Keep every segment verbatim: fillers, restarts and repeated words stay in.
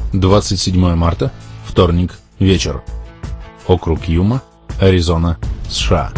двадцать седьмое марта, вторник, вечер. Округ Юма, Аризона, США.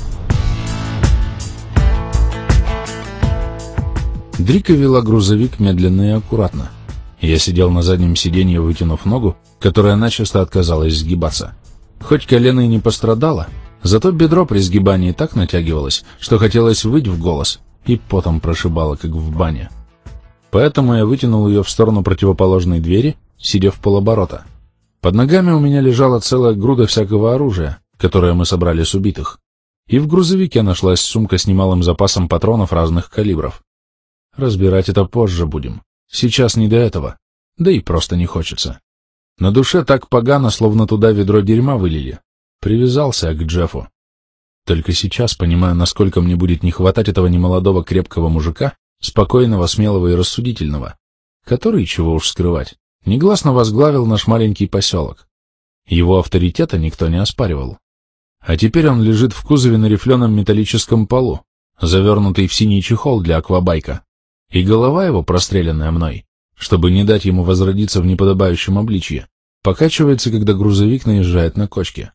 Дрика вела грузовик медленно и аккуратно. Я сидел на заднем сиденье, вытянув ногу, которая начисто отказалась сгибаться. Хоть колено и не пострадало, зато бедро при сгибании так натягивалось, что хотелось выть в голос, и потом прошибало, как в бане. Поэтому я вытянул ее в сторону противоположной двери, сидя в полоборота. Под ногами у меня лежала целая груда всякого оружия, которое мы собрали с убитых. И в грузовике нашлась сумка с немалым запасом патронов разных калибров. Разбирать это позже будем. Сейчас не до этого. Да и просто не хочется. На душе так погано, словно туда ведро дерьма вылили. Привязался я к Джеффу. Только сейчас понимаю, насколько мне будет не хватать этого немолодого крепкого мужика, спокойного, смелого и рассудительного, который, чего уж скрывать, негласно возглавил наш маленький поселок. Его авторитета никто не оспаривал. А теперь он лежит в кузове на рифленом металлическом полу, завернутый в синий чехол для аквабайка, и голова его, простреленная мной, чтобы не дать ему возродиться в неподобающем обличье, покачивается, когда грузовик наезжает на кочки.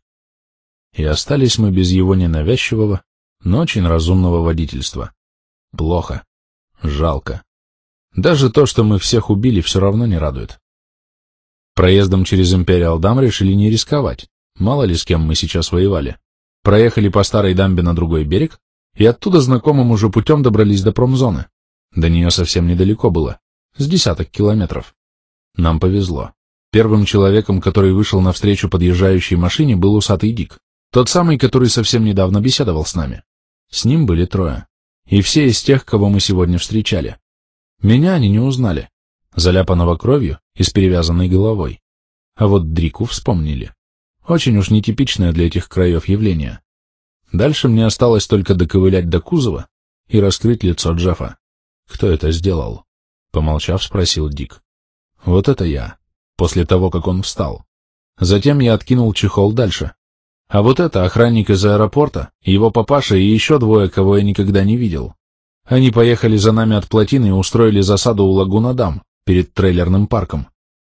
И остались мы без его ненавязчивого, но очень разумного водительства. Плохо. Жалко. Даже то, что мы всех убили, все равно не радует. Проездом через Империал Дам решили не рисковать. Мало ли с кем мы сейчас воевали. Проехали по старой дамбе на другой берег, и оттуда знакомым уже путем добрались до промзоны. До нее совсем недалеко было. С десяток километров. Нам повезло. Первым человеком, который вышел навстречу подъезжающей машине, был усатый Дик. Тот самый, который совсем недавно беседовал с нами. С ним были трое. И все из тех, кого мы сегодня встречали. Меня они не узнали. Заляпанного кровью и с перевязанной головой. А вот Дрику вспомнили. Очень уж нетипичное для этих краев явление. Дальше мне осталось только доковылять до кузова и раскрыть лицо Джеффа. «Кто это сделал?» — помолчав, спросил Дик. «Вот это я», после того, как он встал. Затем я откинул чехол дальше. А вот это охранник из аэропорта, его папаша и еще двое, кого я никогда не видел. Они поехали за нами от плотины и устроили засаду у Лагуна-Дам, перед трейлерным парком.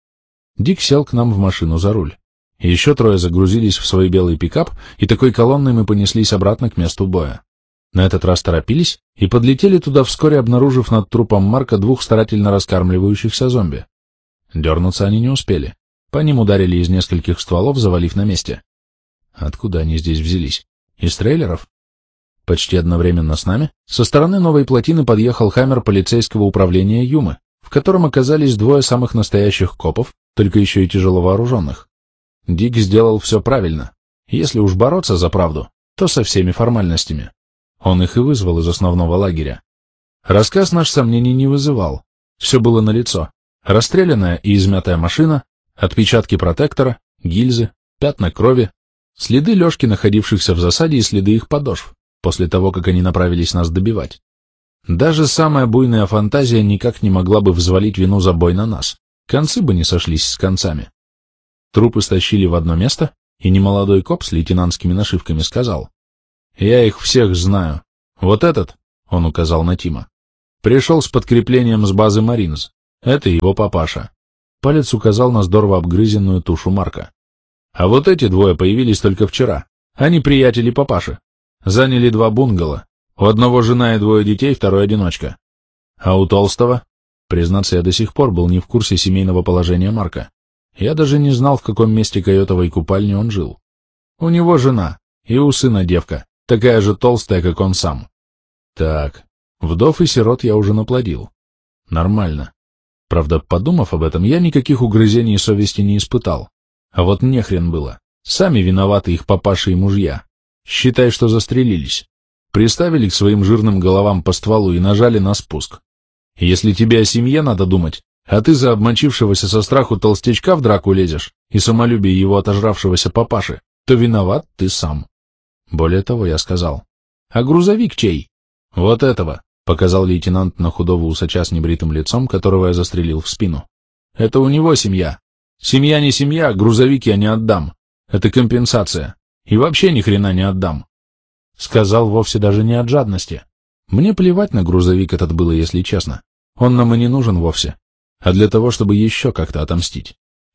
Дик сел к нам в машину за руль. Еще трое загрузились в свой белый пикап, и такой колонной мы понеслись обратно к месту боя. На этот раз торопились и подлетели туда, вскоре обнаружив над трупом Марка двух старательно раскармливающихся зомби. Дернуться они не успели. По ним ударили из нескольких стволов, завалив на месте. Откуда они здесь взялись? Из трейлеров? Почти одновременно с нами со стороны новой плотины подъехал хаммер полицейского управления Юмы, в котором оказались двое самых настоящих копов, только еще и тяжело вооруженных. Дик сделал все правильно. Если уж бороться за правду, то со всеми формальностями. Он их и вызвал из основного лагеря. Рассказ наш сомнений не вызывал. Все было налицо. Расстрелянная и измятая машина, отпечатки протектора, гильзы, пятна крови, следы Лешки, находившихся в засаде, и следы их подошв, после того, как они направились нас добивать. Даже самая буйная фантазия никак не могла бы взвалить вину за бой на нас. Концы бы не сошлись с концами. Трупы стащили в одно место, и немолодой коп с лейтенантскими нашивками сказал: «Я их всех знаю. Вот этот, — он указал на Тима, — пришел с подкреплением с базы Маринс. Это его папаша». Палец указал на здорово обгрызенную тушу Марка. «А вот эти двое появились только вчера. Они приятели папаши. Заняли два бунгало. У одного жена и двое детей, второй одиночка. А у толстого...» Признаться, я до сих пор был не в курсе семейного положения Марка. Я даже не знал, в каком месте каютовой купальни он жил. У него жена, и у сына девка, такая же толстая, как он сам. Так, вдов и сирот я уже наплодил. Нормально. Правда, подумав об этом, я никаких угрызений совести не испытал. А вот нехрен было. Сами виноваты их папаши и мужья. Считай, что застрелились. Приставили к своим жирным головам по стволу и нажали на спуск. Если тебе о семье надо думать, а ты за обмочившегося со страху толстячка в драку лезешь и самолюбие его отожравшегося папаши, то виноват ты сам. Более того, я сказал: «А грузовик чей?» «Вот этого», — показал лейтенант на худого усача с небритым лицом, которого я застрелил в спину. «Это у него семья. Семья не семья, а грузовик я не отдам. Это компенсация. И вообще ни хрена не отдам». Сказал вовсе даже не от жадности. Мне плевать на грузовик этот было, если честно. Он нам и не нужен вовсе. А для того, чтобы еще как-то отомстить.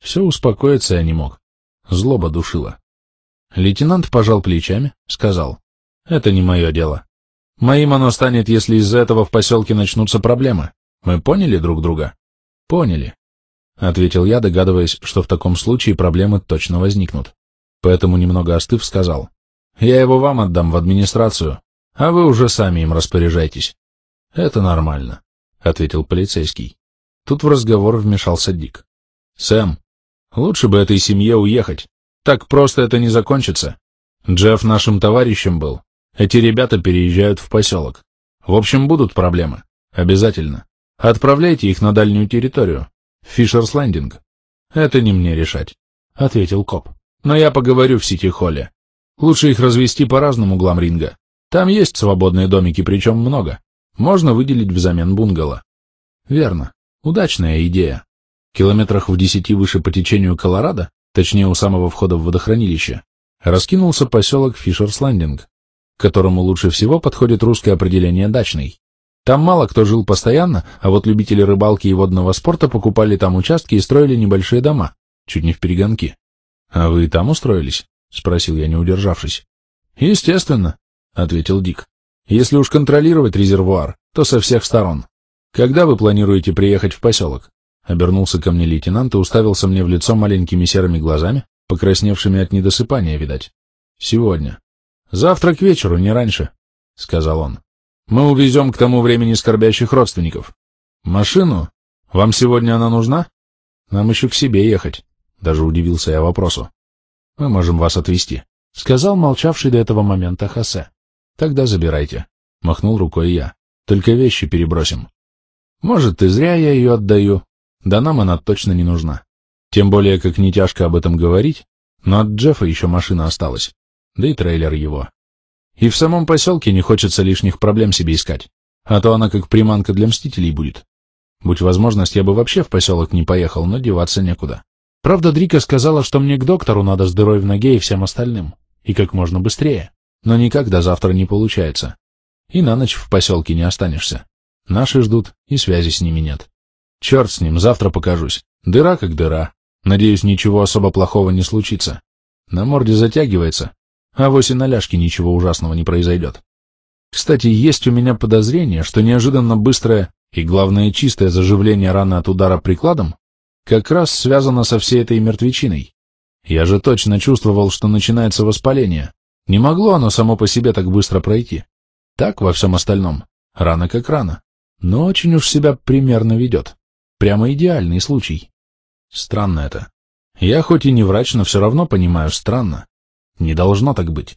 Все успокоиться я не мог. Злоба душила. Лейтенант пожал плечами, сказал: «Это не мое дело. Моим оно станет, если из-за этого в поселке начнутся проблемы. Мы поняли друг друга?» «Поняли», — ответил я, догадываясь, что в таком случае проблемы точно возникнут. Поэтому, немного остыв, сказал: «Я его вам отдам в администрацию, а вы уже сами им распоряжайтесь». «Это нормально», — ответил полицейский. Тут в разговор вмешался Дик. «Сэм, лучше бы этой семье уехать. Так просто это не закончится. Джефф нашим товарищем был. Эти ребята переезжают в поселок. В общем, будут проблемы. Обязательно. Отправляйте их на дальнюю территорию. Фишерс Лендинг». «Это не мне решать», — ответил коп. «Но я поговорю в Сити-Холле. Лучше их развести по разным углам ринга. Там есть свободные домики, причем много. Можно выделить взамен бунгало». «Верно. Удачная идея. В километрах в десяти выше по течению Колорадо, точнее у самого входа в водохранилище, раскинулся поселок Фишерс Лендинг, к которому лучше всего подходит русское определение «дачный». Там мало кто жил постоянно, а вот любители рыбалки и водного спорта покупали там участки и строили небольшие дома, чуть не вперегонки. «А вы там устроились?» — спросил я, не удержавшись. «Естественно», — ответил Дик. «Если уж контролировать резервуар, то со всех сторон. Когда вы планируете приехать в поселок?» Обернулся ко мне лейтенант и уставился мне в лицо маленькими серыми глазами, покрасневшими от недосыпания, видать. «Сегодня. Завтра к вечеру, не раньше», — сказал он. «Мы увезем к тому времени скорбящих родственников. Машину? Вам сегодня она нужна? Нам еще к себе ехать», — даже удивился я вопросу. «Мы можем вас отвезти», — сказал молчавший до этого момента Хосе. «Тогда забирайте», — махнул рукой я. «Только вещи перебросим». «Может, и зря я ее отдаю. Да нам она точно не нужна. Тем более, как не тяжко об этом говорить, но от Джеффа еще машина осталась, да и трейлер его. И в самом поселке не хочется лишних проблем себе искать, а то она как приманка для мстителей будет. Будь возможность, я бы вообще в поселок не поехал, но деваться некуда. Правда, Дрика сказала, что мне к доктору надо с дырой в ноге и всем остальным, и как можно быстрее, но никак до завтра не получается. И на ночь в поселке не останешься. Наши ждут, и связи с ними нет. Черт с ним, завтра покажусь. Дыра как дыра. Надеюсь, ничего особо плохого не случится. На морде затягивается, а вось и на ляжке ничего ужасного не произойдет. Кстати, есть у меня подозрение, что неожиданно быстрое и, главное, чистое заживление раны от удара прикладом как раз связано со всей этой мертвечиной. Я же точно чувствовал, что начинается воспаление. Не могло оно само по себе так быстро пройти. Так во всем остальном. Рана как рана. Но очень уж себя примерно ведет. Прямо идеальный случай. Странно это. Я хоть и не врач, но все равно понимаю, странно. Не должно так быть.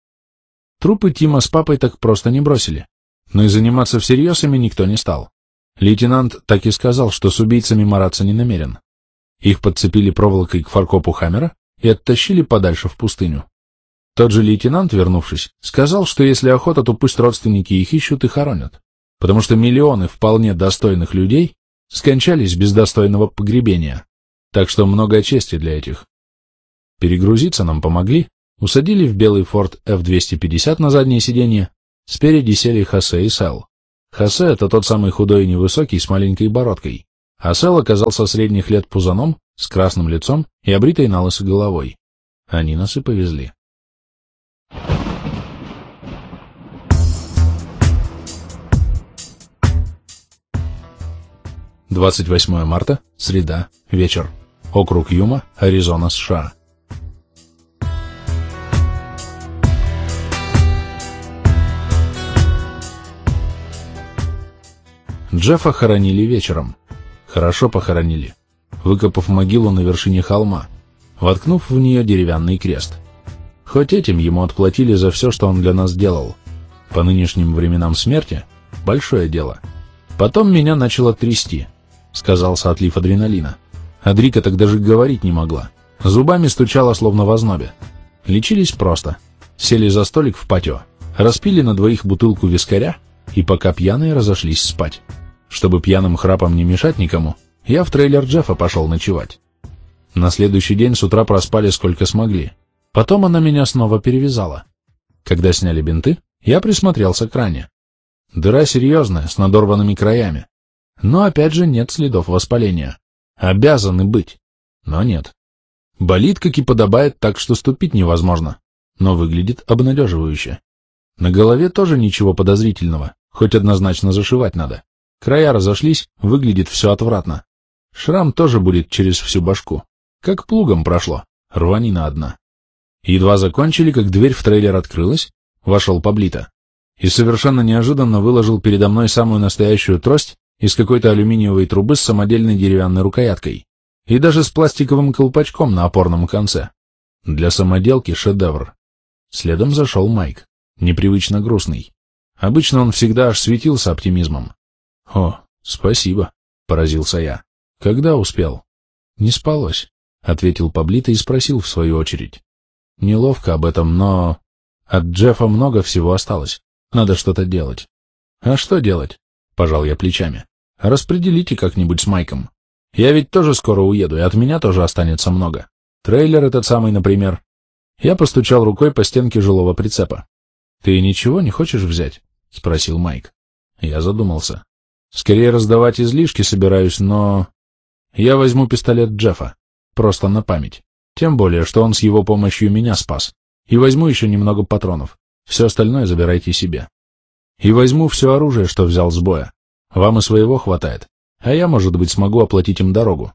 Трупы Тима с папой так просто не бросили. Но и заниматься всерьез ими никто не стал. Лейтенант так и сказал, что с убийцами мараться не намерен. Их подцепили проволокой к фаркопу Хаммера и оттащили подальше в пустыню. Тот же лейтенант, вернувшись, сказал, что если охота, то пусть родственники их ищут и хоронят, потому что миллионы вполне достойных людей скончались без достойного погребения, так что много чести для этих. Перегрузиться нам помогли, усадили в белый Форд эф двести пятьдесят на заднее сиденье, спереди сели Хосе и Сэл. Хосе — это тот самый худой и невысокий с маленькой бородкой, а Сэл оказался средних лет пузаном, с красным лицом и обритой налысо головой. Они нас и повезли. двадцать восьмое марта, среда, вечер. Округ Юма, Аризона, США. Джеффа хоронили вечером. Хорошо похоронили, выкопав могилу на вершине холма, воткнув в нее деревянный крест. Хоть этим ему отплатили за все, что он для нас делал. По нынешним временам смерти — большое дело. Потом меня начало трясти. Сказался отлив адреналина. А Дрика так даже говорить не могла. Зубами стучала, словно в ознобе. Лечились просто. Сели за столик в патио, распили на двоих бутылку вискаря и пока пьяные разошлись спать. Чтобы пьяным храпом не мешать никому, я в трейлер Джеффа пошел ночевать. На следующий день с утра проспали сколько смогли. Потом она меня снова перевязала. Когда сняли бинты, я присмотрелся к ране. Дыра серьезная, с надорванными краями. Но опять же нет следов воспаления. Обязаны быть. Но нет. Болит, как и подобает, так что ступить невозможно, но выглядит обнадеживающе. На голове тоже ничего подозрительного, хоть однозначно зашивать надо. Края разошлись, выглядит все отвратно. Шрам тоже будет через всю башку. Как плугом прошло, рванина одна. Едва закончили, как дверь в трейлер открылась, вошел Паблито. И совершенно неожиданно выложил передо мной самую настоящую трость из какой-то алюминиевой трубы с самодельной деревянной рукояткой. И даже с пластиковым колпачком на опорном конце. Для самоделки шедевр. Следом зашел Майк, непривычно грустный. Обычно он всегда аж светился оптимизмом. «О, спасибо», — поразился я. «Когда успел?» «Не спалось», — ответил Паблито и спросил в свою очередь. «Неловко об этом, но... От Джеффа много всего осталось. Надо что-то делать». «А что делать?» — пожал я плечами. «Распределите как-нибудь с Майком. Я ведь тоже скоро уеду, и от меня тоже останется много. Трейлер этот самый, например». Я постучал рукой по стенке жилого прицепа. «Ты ничего не хочешь взять?» — спросил Майк. Я задумался. «Скорее раздавать излишки собираюсь, но... Я возьму пистолет Джеффа. Просто на память. Тем более, что он с его помощью меня спас. И возьму еще немного патронов. Все остальное забирайте себе. И возьму все оружие, что взял с боя. Вам и своего хватает. А я, может быть, смогу оплатить им дорогу.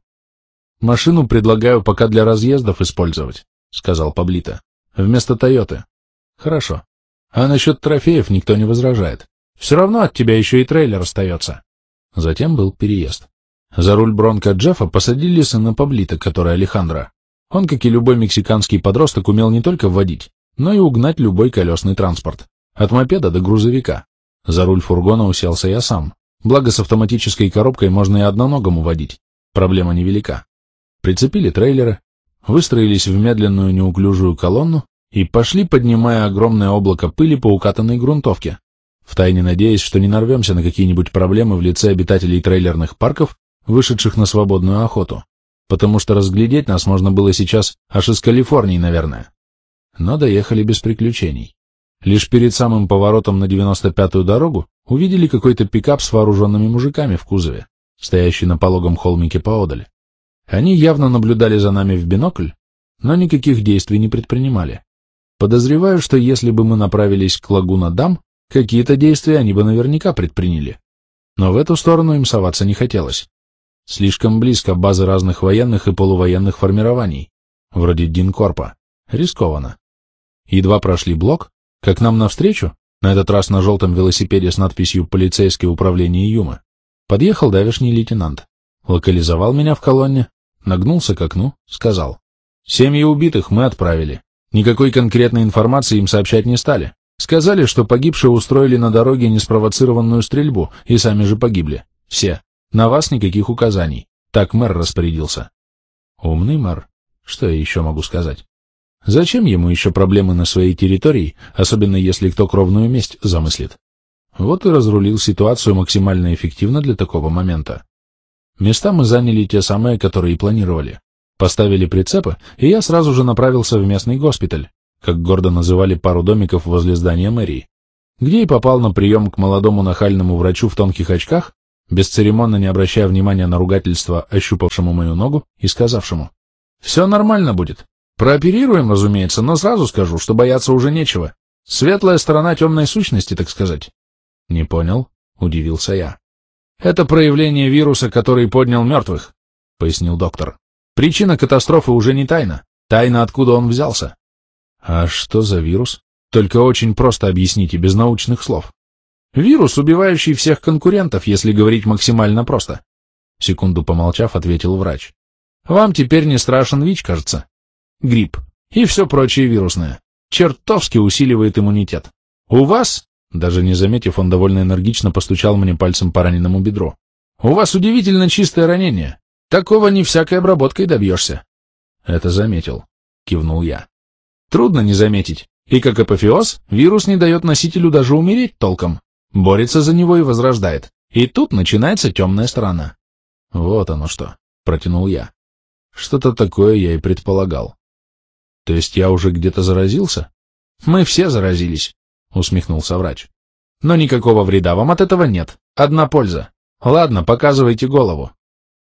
Машину предлагаю пока для разъездов использовать», — сказал Паблито. «Вместо Тойоты». «Хорошо. А насчет трофеев никто не возражает. Все равно от тебя еще и трейлер остается». Затем был переезд. За руль Бронко Джеффа посадили сына Паблито, который Алехандро. Он, как и любой мексиканский подросток, умел не только водить, но и угнать любой колесный транспорт. От мопеда до грузовика. За руль фургона уселся я сам. Благо, с автоматической коробкой можно и одноногому водить. Проблема невелика. Прицепили трейлеры, выстроились в медленную неуклюжую колонну и пошли, поднимая огромное облако пыли по укатанной грунтовке, втайне надеясь, что не нарвемся на какие-нибудь проблемы в лице обитателей трейлерных парков, вышедших на свободную охоту, потому что разглядеть нас можно было сейчас аж из Калифорнии, наверное. Но доехали без приключений. Лишь перед самым поворотом на девяносто пятую дорогу увидели какой-то пикап с вооруженными мужиками в кузове, стоящий на пологом холмике поодаль. Они явно наблюдали за нами в бинокль, но никаких действий не предпринимали. Подозреваю, что если бы мы направились к Лагуна-Дам, какие-то действия они бы наверняка предприняли. Но в эту сторону им соваться не хотелось. Слишком близко базы разных военных и полувоенных формирований, вроде Динкорпа. Рискованно. Едва прошли блок, как нам навстречу, на этот раз на желтом велосипеде с надписью «Полицейское управление Юмы», подъехал давешний лейтенант, локализовал меня в колонне, нагнулся к окну, сказал: «Семьи убитых мы отправили. Никакой конкретной информации им сообщать не стали. Сказали, что погибшие устроили на дороге неспровоцированную стрельбу и сами же погибли. Все. На вас никаких указаний. Так мэр распорядился». Умный мэр. Что я еще могу сказать? Зачем ему еще проблемы на своей территории, особенно если кто кровную месть замыслит? Вот и разрулил ситуацию максимально эффективно для такого момента. Места мы заняли те самые, которые и планировали. Поставили прицепы, и я сразу же направился в местный госпиталь, как гордо называли пару домиков возле здания мэрии, где и попал на прием к молодому нахальному врачу в тонких очках, бесцеремонно не обращая внимания на ругательство, ощупавшему мою ногу и сказавшему: «Все нормально будет. Прооперируем, разумеется, но сразу скажу, что бояться уже нечего. Светлая сторона темной сущности, так сказать». «Не понял», — удивился я. «Это проявление вируса, который поднял мертвых», — пояснил доктор. «Причина катастрофы уже не тайна. Тайна, откуда он взялся». «А что за вирус? Только очень просто объясните, без научных слов». «Вирус, убивающий всех конкурентов, если говорить максимально просто», — секунду помолчав, ответил врач. «Вам теперь не страшен ВИЧ, кажется. Грипп и все прочее вирусное. Чертовски усиливает иммунитет. У вас...» Даже не заметив, он довольно энергично постучал мне пальцем по раненому бедру. «У вас удивительно чистое ранение. Такого не всякой обработкой добьешься». «Это заметил», — кивнул я. «Трудно не заметить. И как апофеоз, вирус не дает носителю даже умереть толком. Борется за него и возрождает. И тут начинается темная сторона». «Вот оно что», — протянул я. «Что-то такое я и предполагал». «То есть я уже где-то заразился?» «Мы все заразились», — усмехнулся врач. «Но никакого вреда вам от этого нет. Одна польза. Ладно, показывайте голову».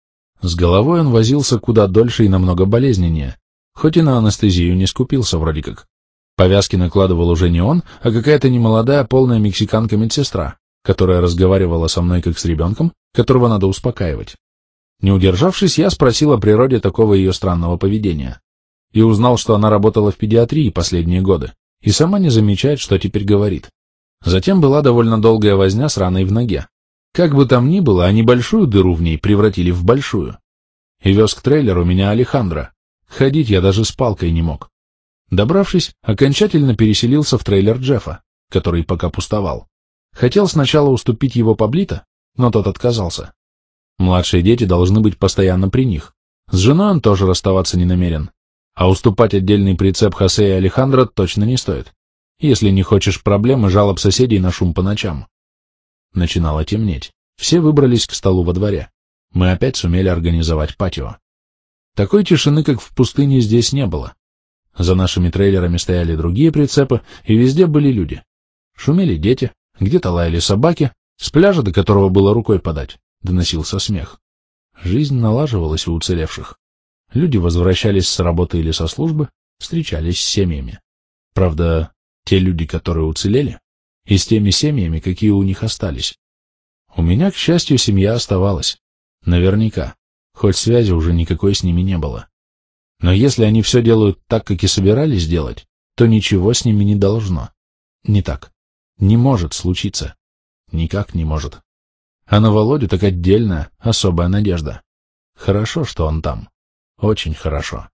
С головой он возился куда дольше и намного болезненнее, хоть и на анестезию не скупился вроде как. Повязки накладывал уже не он, а какая-то немолодая полная мексиканка-медсестра, которая разговаривала со мной как с ребенком, которого надо успокаивать. Не удержавшись, я спросил о природе такого ее странного поведения. И узнал, что она работала в педиатрии последние годы, и сама не замечает, что теперь говорит. Затем была довольно долгая возня с раной в ноге. Как бы там ни было, они большую дыру в ней превратили в большую. И вез к трейлеру меня Алехандро. Ходить я даже с палкой не мог. Добравшись, окончательно переселился в трейлер Джеффа, который пока пустовал. Хотел сначала уступить его Паблито, но тот отказался. Младшие дети должны быть постоянно при них. С женой он тоже расставаться не намерен. А уступать отдельный прицеп Хосе и Алехандро точно не стоит, если не хочешь проблем и жалоб соседей на шум по ночам. Начинало темнеть. Все выбрались к столу во дворе. Мы опять сумели организовать патио. Такой тишины, как в пустыне, здесь не было. За нашими трейлерами стояли другие прицепы, и везде были люди. Шумели дети, где-то лаяли собаки, с пляжа, до которого было рукой подать, доносился смех. Жизнь налаживалась у уцелевших. Люди возвращались с работы или со службы, встречались с семьями. Правда, те люди, которые уцелели, и с теми семьями, какие у них остались. У меня, к счастью, семья оставалась. Наверняка, хоть связи уже никакой с ними не было. Но если они все делают так, как и собирались делать, то ничего с ними не должно. Не так. Не может случиться. Никак не может. А на Володю так отдельная, особая надежда. Хорошо, что он там. Очень хорошо.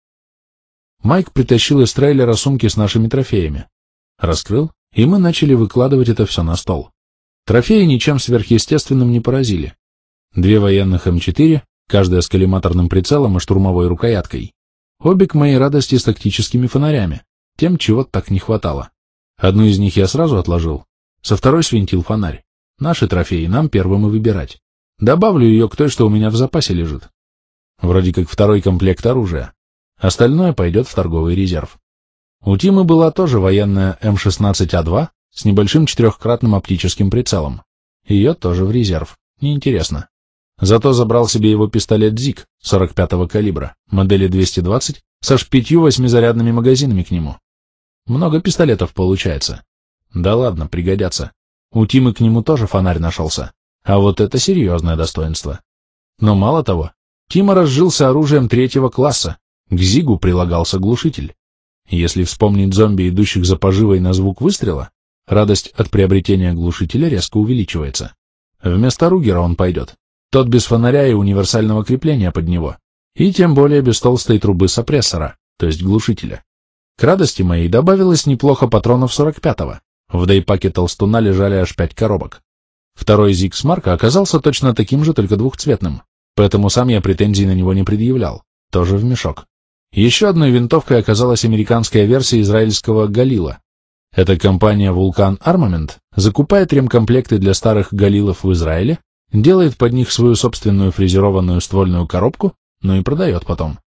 Майк притащил из трейлера сумки с нашими трофеями. Раскрыл, и мы начали выкладывать это все на стол. Трофеи ничем сверхъестественным не поразили. Две военных эм четыре, каждая с коллиматорным прицелом и штурмовой рукояткой. Обе к моей радости с тактическими фонарями, тем, чего так не хватало. Одну из них я сразу отложил, со второй свинтил фонарь. Наши трофеи нам первым и выбирать. Добавлю ее к той, что у меня в запасе лежит. Вроде как второй комплект оружия. Остальное пойдет в торговый резерв. У Тимы была тоже военная эм шестнадцать а два с небольшим четырехкратным оптическим прицелом. Ее тоже в резерв. Неинтересно. Зато забрал себе его пистолет ЗИГ сорок пятого калибра, модели двести двадцать, со аж пятью восьмизарядными магазинами к нему. Много пистолетов получается. Да ладно, пригодятся. У Тимы к нему тоже фонарь нашелся. А вот это серьезное достоинство. Но мало того, Тима разжился оружием третьего класса. К ЗИГу прилагался глушитель. Если вспомнить зомби, идущих за поживой на звук выстрела, радость от приобретения глушителя резко увеличивается. Вместо Ругера он пойдет. Тот без фонаря и универсального крепления под него. И тем более без толстой трубы сопрессора, то есть глушителя. К радости моей добавилось неплохо патронов сорок пятого. В дейпаке толстуна лежали аж пять коробок. Второй ЗИГ с Марка оказался точно таким же, только двухцветным. Поэтому сам я претензий на него не предъявлял. Тоже в мешок. Еще одной винтовкой оказалась американская версия израильского «Галила». Эта компания «Вулкан Армамент» закупает ремкомплекты для старых «Галилов» в Израиле, делает под них свою собственную фрезерованную ствольную коробку, но и продает потом.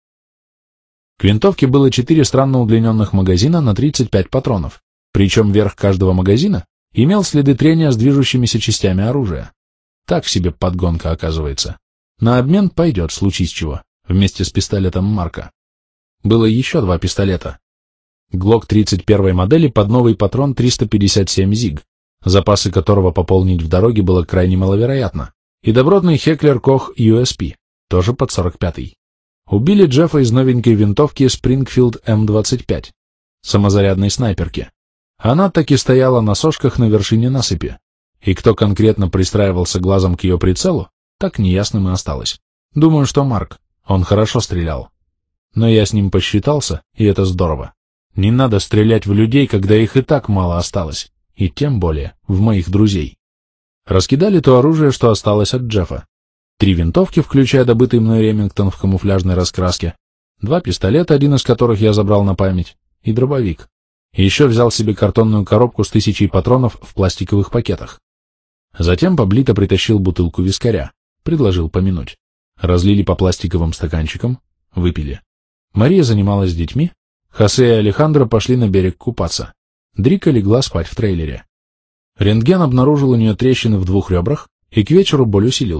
К винтовке было четыре странно удлиненных магазина на тридцать пять патронов, причем верх каждого магазина имел следы трения с движущимися частями оружия. Так себе подгонка оказывается. На обмен пойдет, случись чего, вместе с пистолетом Марка. Было еще два пистолета. Глок тридцать первой модели под новый патрон триста пятьдесят семь ЗИГ, запасы которого пополнить в дороге было крайне маловероятно, и добротный Heckler Koch ю эс пи, тоже под сорок пятый. Убили Джеффа из новенькой винтовки Springfield эм двадцать пять, самозарядной снайперки. Она так и стояла на сошках на вершине насыпи, и кто конкретно пристраивался глазом к ее прицелу, так неясным и осталось. Думаю, что Марк, он хорошо стрелял. Но я с ним посчитался, и это здорово. Не надо стрелять в людей, когда их и так мало осталось, и тем более в моих друзей. Раскидали то оружие, что осталось от Джеффа. Три винтовки, включая добытый мной Ремингтон в камуфляжной раскраске, два пистолета, один из которых я забрал на память, и дробовик. Еще взял себе картонную коробку с тысячей патронов в пластиковых пакетах. Затем Паблито притащил бутылку вискаря, предложил помянуть. Разлили по пластиковым стаканчикам, выпили. Мария занималась с детьми, Хосе и Алехандро пошли на берег купаться. Дрика легла спать в трейлере. Рентген обнаружил у нее трещины в двух ребрах, и к вечеру боль усилилась.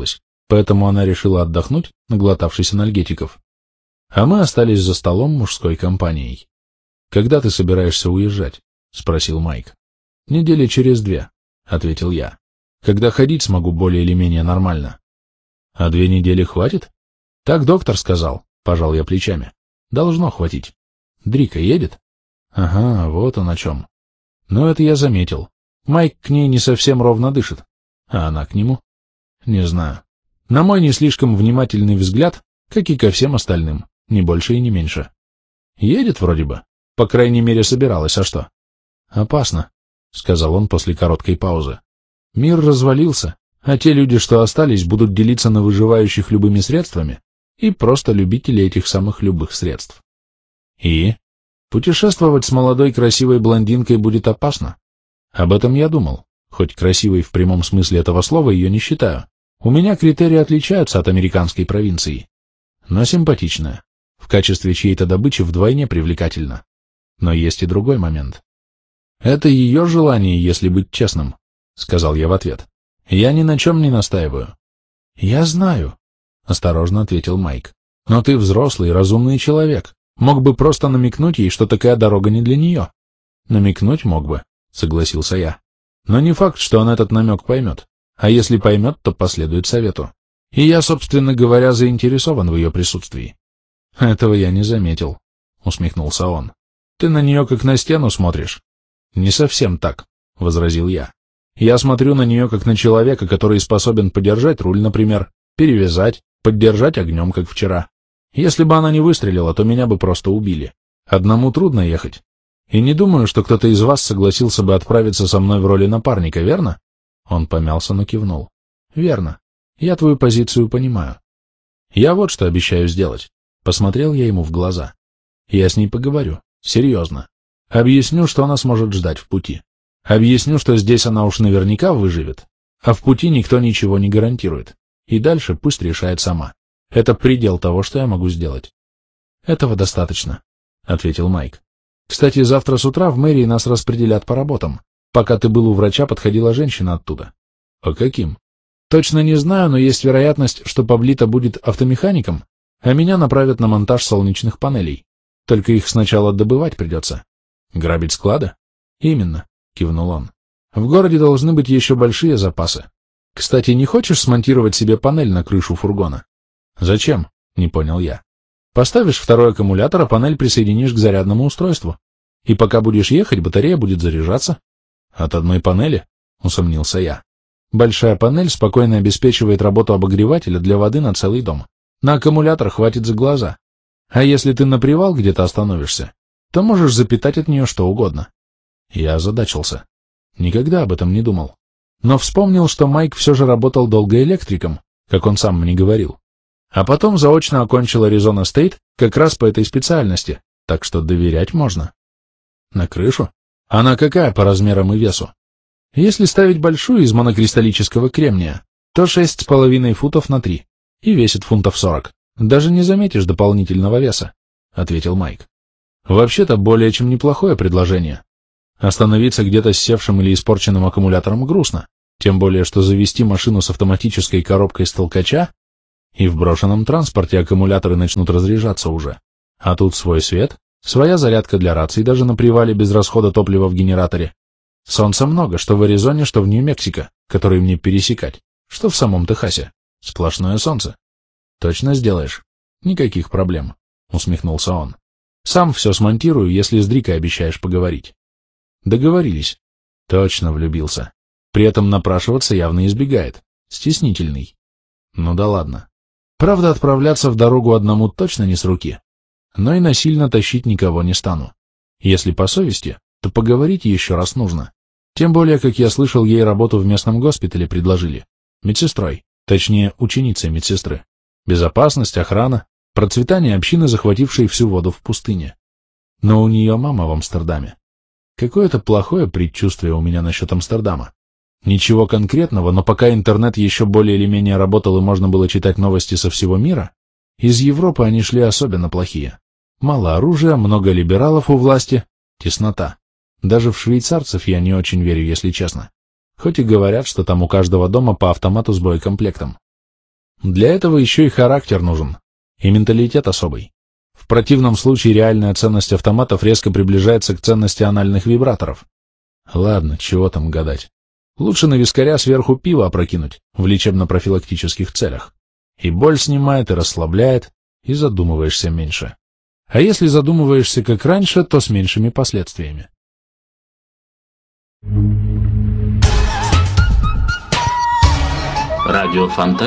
поэтому она решила отдохнуть, наглотавшись анальгетиков. А мы остались за столом мужской компанией. «Когда ты собираешься уезжать?» — спросил Майк. «Недели через две», — ответил я. «Когда ходить смогу более или менее нормально». «А две недели хватит?» «Так доктор сказал», — пожал я плечами. «Должно хватить. Дрика едет?» «Ага, вот он о чем». «Ну, это я заметил. Майк к ней не совсем ровно дышит. А она к нему?» «Не знаю. На мой не слишком внимательный взгляд, как и ко всем остальным, не больше и не меньше. Едет вроде бы. По крайней мере, собиралась, а что?» «Опасно», — сказал он после короткой паузы. «Мир развалился, а те люди, что остались, будут делиться на выживающих любыми средствами и просто любители этих самых любых средств. И путешествовать с молодой красивой блондинкой будет опасно. Об этом я думал, хоть красивой в прямом смысле этого слова ее не считаю. У меня критерии отличаются от американской провинции. Но симпатичная, в качестве чьей-то добычи вдвойне привлекательна. Но есть и другой момент. Это ее желание, если быть честным, — сказал я в ответ. Я ни на чем не настаиваю. Я знаю, — осторожно ответил Майк. Но ты взрослый, разумный человек. Мог бы просто намекнуть ей, что такая дорога не для нее. Намекнуть мог бы, — согласился я. Но не факт, что он этот намек поймет. А если поймет, то последует совету. И я, собственно говоря, заинтересован в ее присутствии. Этого я не заметил, — усмехнулся он. Ты на нее как на стену смотришь. Не совсем так, — возразил я. Я смотрю на нее как на человека, который способен подержать руль, например, перевязать, поддержать огнем, как вчера. Если бы она не выстрелила, то меня бы просто убили. Одному трудно ехать. И не думаю, что кто-то из вас согласился бы отправиться со мной в роли напарника, верно? Он помялся, но кивнул. Верно. Я твою позицию понимаю. Я вот что обещаю сделать. Посмотрел я ему в глаза. Я с ней поговорю. Серьезно. Объясню, что она сможет ждать в пути. Объясню, что здесь она уж наверняка выживет, а в пути никто ничего не гарантирует. И дальше пусть решает сама. Это предел того, что я могу сделать. Этого достаточно, — ответил Майк. Кстати, завтра с утра в мэрии нас распределят по работам. Пока ты был у врача, подходила женщина оттуда. По каким? Точно не знаю, но есть вероятность, что Паблито будет автомехаником, а меня направят на монтаж солнечных панелей. Только их сначала добывать придется. Грабить склады? Именно, кивнул он. В городе должны быть еще большие запасы. Кстати, не хочешь смонтировать себе панель на крышу фургона? Зачем? Не понял я. Поставишь второй аккумулятор, а панель присоединишь к зарядному устройству. И пока будешь ехать, батарея будет заряжаться. От одной панели? Усомнился я. Большая панель спокойно обеспечивает работу обогревателя для воды на целый дом. На аккумулятор хватит за глаза. А если ты на привал где-то остановишься, то можешь запитать от нее что угодно. Я озадачился. Никогда об этом не думал. Но вспомнил, что Майк все же работал долго электриком, как он сам мне говорил. А потом заочно окончил Аризона Стейт как раз по этой специальности, так что доверять можно. На крышу? Она какая по размерам и весу? Если ставить большую из монокристаллического кремния, то шесть с половиной футов на три и весит фунтов сорок. Даже не заметишь дополнительного веса, — ответил Майк. Вообще-то более чем неплохое предложение. Остановиться где-то с севшим или испорченным аккумулятором грустно, тем более что завести машину с автоматической коробкой с толкача, и в брошенном транспорте аккумуляторы начнут разряжаться уже. А тут свой свет, своя зарядка для раций даже на привале без расхода топлива в генераторе. Солнца много, что в Аризоне, что в Нью-Мексико, который мне пересекать, что в самом Техасе. Сплошное солнце. Точно сделаешь? Никаких проблем, усмехнулся он. Сам все смонтирую, если с Дрикой обещаешь поговорить. Договорились. Точно влюбился. При этом напрашиваться явно избегает. Стеснительный. Ну да ладно. Правда, отправляться в дорогу одному точно не с руки. Но и насильно тащить никого не стану. Если по совести, то поговорить еще раз нужно. Тем более, как я слышал, ей работу в местном госпитале предложили. Медсестрой. Точнее, ученицей медсестры. Безопасность, охрана, процветание общины, захватившей всю воду в пустыне. Но у нее мама в Амстердаме. Какое-то плохое предчувствие у меня насчет Амстердама. Ничего конкретного, но пока интернет еще более или менее работал и можно было читать новости со всего мира, из Европы они шли особенно плохие. Мало оружия, много либералов у власти, теснота. Даже в швейцарцев я не очень верю, если честно. Хоть и говорят, что там у каждого дома по автомату с боекомплектом. Для этого еще и характер нужен, и менталитет особый. В противном случае реальная ценность автоматов резко приближается к ценности анальных вибраторов. Ладно, чего там гадать. Лучше на вискаря сверху пива опрокинуть в лечебно-профилактических целях. И боль снимает, и расслабляет, и задумываешься меньше. А если задумываешься как раньше, то с меньшими последствиями. Радиофонтан